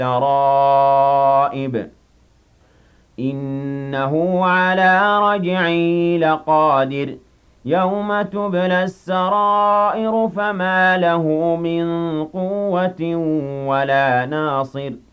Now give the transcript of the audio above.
التَّرَائِبِ إِنَّهُ عَلَىٰ رَجْعِهِ لَقَادِرٌ يَوْمَ تُبْلَى السَّرَائِرُ فَمَا لَهُ مِن قُوَّةٍ وَلَا نَاصِرٍ